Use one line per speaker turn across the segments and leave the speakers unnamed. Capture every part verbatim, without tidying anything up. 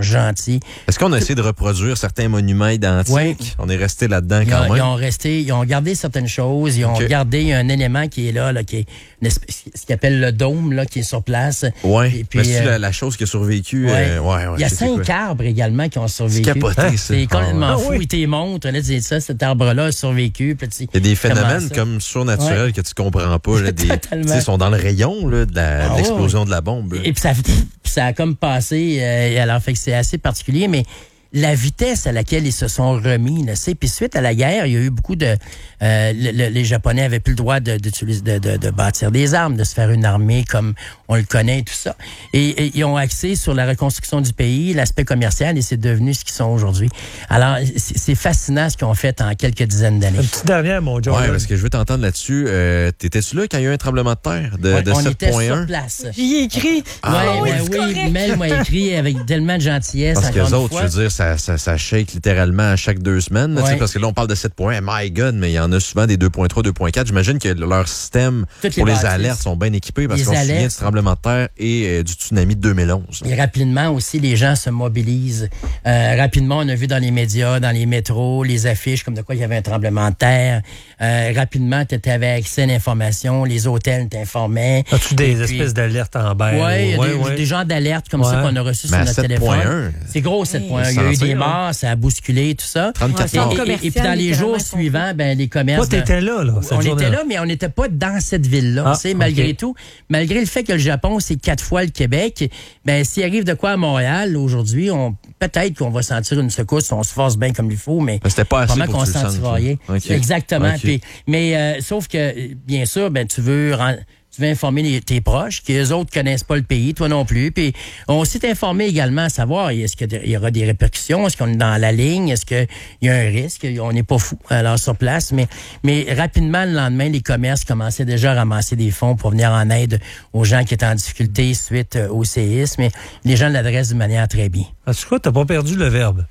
gentils.
Est-ce qu'on a essayé de reproduire certains monuments identiques? Oui. On est resté là-dedans
ils
quand
ont,
même.
Ils ont resté, ils ont gardé certaines choses. Ils ont okay. gardé un élément qui est là, là qui est une espèce, ce qu'ils appelle le dôme, là, qui est sur place.
Oui. Mais c'est euh, la, la chose qui a survécu.
Ouais.
Euh, ouais, ouais,
il y a cinq arbres également qui ont survécu.
C'est capoté, hein?
C'est complètement ah, fou. Oui. Ils te montrent, là, c'est ça, cet arbre-là a survécu. Puis,
il y a des phénomènes comme surnaturels ouais. que tu comprends pas. Là, des, ils sont dans le rayon là, de, la, ah, de l'explosion ouais. de la bombe. Là.
Et puis ça, ça a comme passé, euh, alors fait que c'est assez particulier, mais la vitesse à laquelle ils se sont remis, là, c'est puis suite à la guerre, il y a eu beaucoup de euh, le, le, les Japonais avaient plus le droit de, d'utiliser, de, de, de bâtir des armes, de se faire une armée comme on le connaît et tout ça. Et, et ils ont axé sur la reconstruction du pays, l'aspect commercial, et c'est devenu ce qu'ils sont aujourd'hui. Alors c'est, c'est fascinant ce qu'ils ont fait en quelques dizaines d'années.
Une petite dernière, mon John.
Oui, parce que je veux t'entendre là-dessus. Euh, t'étais-tu là quand il y a eu un tremblement de terre de,
ouais,
de
on
sept
était
point un?
Sur place.
J'y ai écrit.
Ah, ouais, ben oui, Mel m'a écrit avec tellement de gentillesse.
Parce qu'eux autres, je veux dire, ça, ça, ça shake littéralement à chaque deux semaines. Là, ouais. Parce que là, on parle de sept points. My God, mais il y en a souvent des deux point trois, deux point quatre. J'imagine que leur système Toutes pour les, les alertes sont bien équipés parce les qu'on alertes. se souvient du tremblement de terre et euh, du tsunami de deux mille onze.
Et rapidement aussi, les gens se mobilisent. Euh, rapidement, on a vu dans les médias, dans les métros, les affiches comme de quoi il y avait un tremblement de terre. Euh, rapidement, tu avais accès à l'information. Les hôtels t'informaient.
As-tu des puis, espèces d'alertes en bain?
Oui,
ouais,
des,
ouais. des
genres d'alertes comme
ouais.
ça qu'on a reçus sur notre téléphone. C'est gros, sept point un. Il y a eu des morts, ça a bousculé, tout ça.
trente-quatre
morts. Et, et, et puis dans les jours suivants, ben, les commerces...
Toi, t'étais là, là.
On était là, mais on n'était pas dans cette ville-là. Ah, okay. Malgré tout, malgré le fait que le Japon, c'est quatre fois le Québec, ben, s'il arrive de quoi à Montréal, aujourd'hui, on peut-être qu'on va sentir une secousse, on se force bien comme il faut, mais
c'était pas assez
qu'on sentira rien.
Okay.
Exactement.
Okay.
Puis, mais euh, sauf que, bien sûr, ben, tu veux... Rend... Tu veux informer les, tes proches, que les autres connaissent pas le pays, toi non plus. Puis on s'est informé également à savoir, est-ce qu'il y aura des répercussions, est-ce qu'on est dans la ligne, est-ce qu'il y a un risque, on n'est pas fou alors sur place. Mais, mais rapidement, le lendemain, les commerces commençaient déjà à ramasser des fonds pour venir en aide aux gens qui étaient en difficulté suite au séisme. Mais les gens l'adressent d'une manière très bien.
En tout cas, t'as pas perdu le verbe.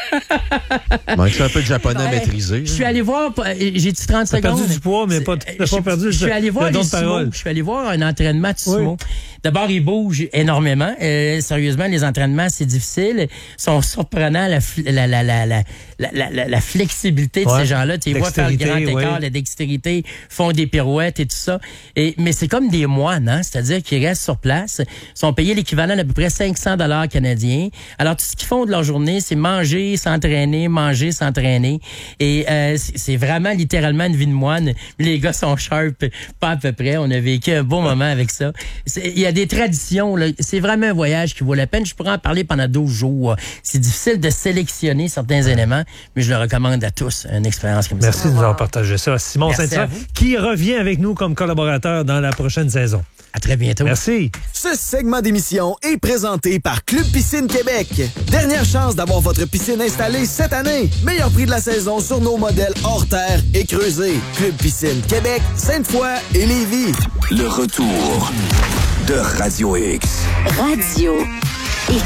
Manque un peu de japonais
ouais,
maîtrisé.
Je suis allé voir, j'ai dit trente
t'as
secondes.
perdu du poids, mais pas, t'as pas perdu
je, je suis allé voir les sumo. Je suis allé voir un entraînement de sumo. Oui. D'abord, ils bougent énormément. Euh, sérieusement, les entraînements, c'est difficile. Ils sont surprenants, la, la, la, la, la, la, la, la flexibilité de ouais. ces gens-là. Tu les vois faire le grand écart, oui. la dextérité, font des pirouettes et tout ça. Et, mais c'est comme des moines, hein? C'est-à-dire qu'ils restent sur place, sont payés l'équivalent d'à peu près cinq cents dollars canadiens. Alors, tout ce qu'ils font de leur journée, c'est manger, s'entraîner, manger, s'entraîner. Et euh, c'est vraiment littéralement une vie de moine. Les gars sont sharp, pas à peu près. On a vécu un beau moment avec ça. Il y a des traditions, là. C'est vraiment un voyage qui vaut la peine. Je pourrais en parler pendant douze jours. C'est difficile de sélectionner certains éléments, mais je le recommande à tous, une expérience comme
Merci
ça.
Merci de nous avoir partagé ça. Simon Saint-Hilaire, qui revient avec nous comme collaborateur dans la prochaine saison.
À très bientôt.
Merci.
Ce segment d'émission est présenté par Club Piscine Québec. Dernière chance d'avoir votre piscine installée cette année. Meilleur prix de la saison sur nos modèles hors terre et creusés. Club Piscine Québec, Sainte-Foy et Lévis.
Le retour de Radio X.
Radio X.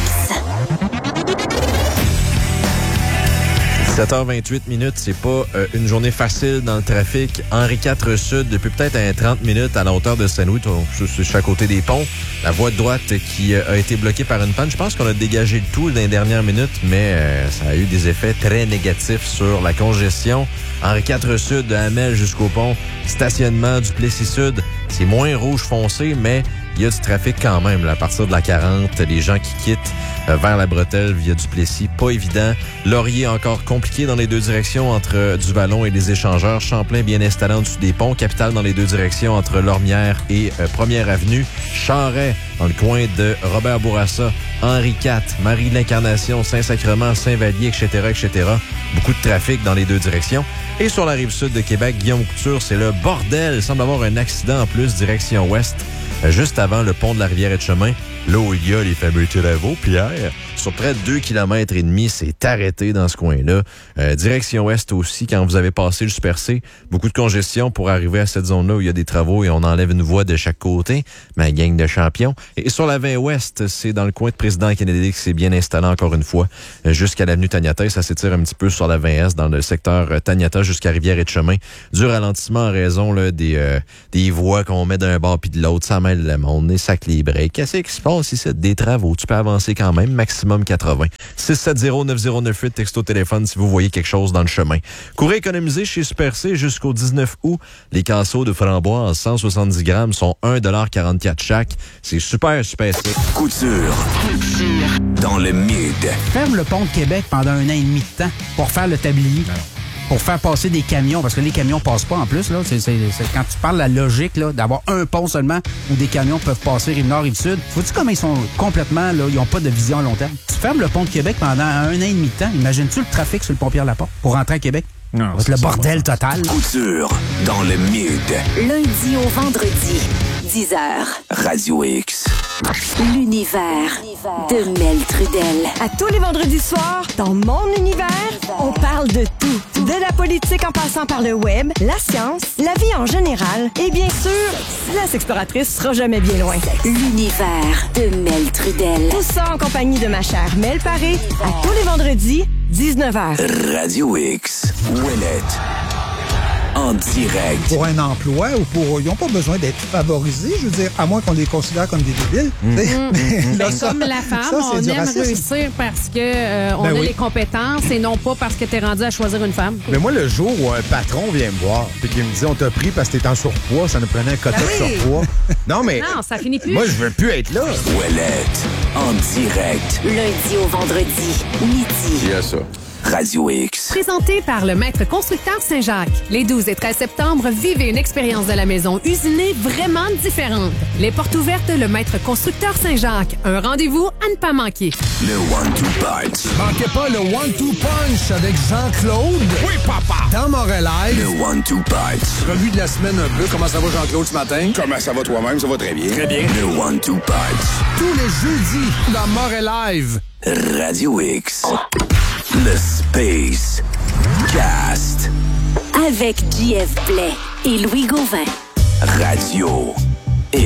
sept heures vingt-huit minutes, c'est pas euh, une journée facile dans le trafic. Henri quatre Sud, depuis peut-être un trente minutes à la hauteur de Saint-Louis, je suis à côté des ponts. La voie de droite qui euh, a été bloquée par une panne. Je pense qu'on a dégagé le tout dans les dernières minutes, mais euh, ça a eu des effets très négatifs sur la congestion. Henri quatre Sud, de Hamel jusqu'au pont. Stationnement du Plessis-Sud, c'est moins rouge foncé, mais il y a du trafic quand même. Là, à partir de la quarante, les gens qui quittent euh, vers la bretelle via Duplessis, pas évident. Laurier encore compliqué dans les deux directions entre euh, Duvallon et les échangeurs. Champlain bien installé en dessous des ponts. Capitale dans les deux directions entre Lormière et euh, Première Avenue. Charret dans le coin de Robert Bourassa, Henri quatre, Marie de l'Incarnation, Saint-Sacrement, Saint-Vallier, et cetera, et cetera. Beaucoup de trafic dans les deux directions. Et sur la rive sud de Québec, Guillaume Couture, c'est le bordel. Il semble avoir un accident en plus, direction ouest. Juste avant le pont de la Rivière-et-Chemin, là où il y a les fameux travaux, Pierre, sur près de deux kilomètres et demi, c'est arrêté dans ce coin-là. Euh, direction ouest aussi, quand vous avez passé le Super C, beaucoup de congestion pour arriver à cette zone-là où il y a des travaux et on enlève une voie de chaque côté, ma gang de champions. Et sur la vingt ouest, c'est dans le coin de Président Kennedy que c'est bien installé encore une fois, jusqu'à l'avenue Taniata. Ça s'étire un petit peu sur la vingt est, dans le secteur Taniata jusqu'à Rivière-et-Chemin. Du ralentissement en raison là, des, euh, des voies qu'on met d'un bord puis de l'autre, ça mêle le monde, les sacs, les breaks. Qu'est-ce qui se passe ici? Des travaux, tu peux avancer quand même, maximum quatre-vingts. six sept zéro neuf zéro neuf huit, texto téléphone si vous voyez quelque chose dans le chemin. Courez économiser chez Super C jusqu'au dix-neuf août. Les casseaux de framboise cent soixante-dix grammes sont un dollar quarante-quatre chaque. C'est super, super C.
Couture. Dans le mid.
Ferme le pont de Québec pendant un an et demi de temps pour faire le tablier. Non. Pour faire passer des camions, parce que les camions passent pas en plus. Là. C'est, c'est, c'est, quand tu parles de la logique là, d'avoir un pont seulement où des camions peuvent passer rive-nord, rive-sud, vois-tu comment ils sont complètement, là, ils n'ont pas de vision à long terme? Tu fermes le pont de Québec pendant un an et demi de temps, imagines-tu le trafic sur le pont Pierre-Laporte pour rentrer à Québec? Non, c'est le bordel
ça.
total.
Couture dans le mid.
Lundi au vendredi, dix heures.
Radio X.
L'univers de Mel Trudel.
À tous les vendredis soirs, dans mon univers, on parle de tout. De la politique en passant par le web, la science, la vie en général et bien sûr, la sexploratrice sera jamais bien loin.
L'univers de Mel Trudel.
Tout ça en compagnie de ma chère Mel Paré, à tous les vendredis, dix-neuf heures.
Radio X. Ouellette. En direct.
Pour un emploi ou pour... Ils n'ont pas besoin d'être favorisés, je veux dire, à moins qu'on les considère comme des débiles.
Mmh.
Mais,
mmh.
là,
ben,
ça,
comme la femme,
ça,
on aime
racisme.
réussir parce que euh, on
ben
a
oui.
les compétences et non pas parce que tu es rendu à choisir une femme.
Mais moi, le jour où un patron vient me voir et qu'il me dit « On t'a pris parce que t'es en surpoids, ça nous prenait un quota
Ben
de
oui.
surpoix. » Non, mais...
Non, ça finit plus.
Moi, je veux plus être là.
Ouellette. En direct.
Lundi au vendredi, midi.
Il y a ça. Radio X.
Présenté par le Maître Constructeur Saint-Jacques. Les douze et treize septembre, vivez une expérience de la maison usinée vraiment différente. Les portes ouvertes, le Maître Constructeur Saint-Jacques. Un rendez-vous à ne pas manquer.
Le one-two punch.
Manquez pas le one-two punch avec Jean-Claude. Oui, papa. Dans Montréal.
Le one-two punch.
Revue de la semaine un peu. Comment ça va, Jean-Claude, ce matin?
Comment ça va toi-même? Ça va très bien.
Très bien.
Le one-two punch.
Tous les jeudis dans Montréal.
Radio X. Le Space Cast.
Avec J F Blais et Louis Gauvin.
Radio